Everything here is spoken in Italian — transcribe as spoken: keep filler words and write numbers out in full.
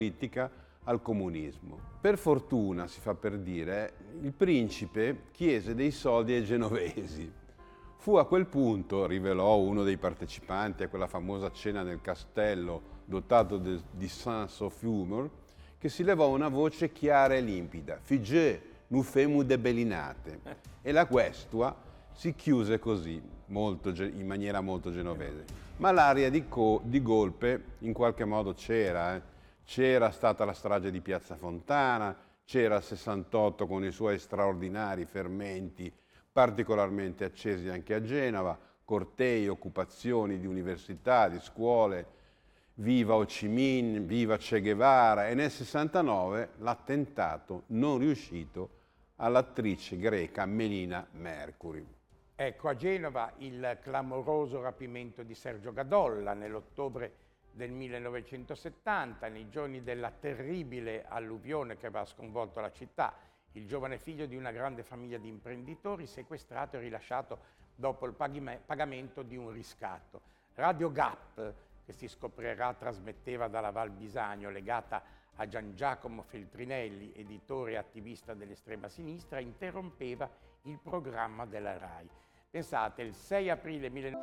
politica al comunismo. Per fortuna, si fa per dire, il principe chiese dei soldi ai genovesi. Fu a quel punto, rivelò uno dei partecipanti a quella famosa cena nel castello dotato de, di Saint-Sauveur, che si levò una voce chiara e limpida: «Figé, nous femu de belinate». E la questua si chiuse così, molto, in maniera molto genovese. Ma l'aria di, di golpe in qualche modo c'era. Eh. C'era stata la strage di Piazza Fontana, c'era il sessantotto con i suoi straordinari fermenti particolarmente accesi anche a Genova, cortei, occupazioni di università, di scuole, viva Ho Chi Minh, viva Che Guevara, e nel sessantanove l'attentato non riuscito all'attrice greca Melina Mercury. Ecco, a Genova il clamoroso rapimento di Sergio Gadolla nell'ottobre del millenovecentosettanta, nei giorni della terribile alluvione che aveva sconvolto la città. Il giovane figlio di una grande famiglia di imprenditori, sequestrato e rilasciato dopo il pagamento di un riscatto. Radio Gap, che si scoprirà trasmetteva dalla Val Bisagno, legata a Gian Giacomo Feltrinelli, editore e attivista dell'estrema sinistra, interrompeva il programma della RAI. Pensate, il sei aprile millenovecento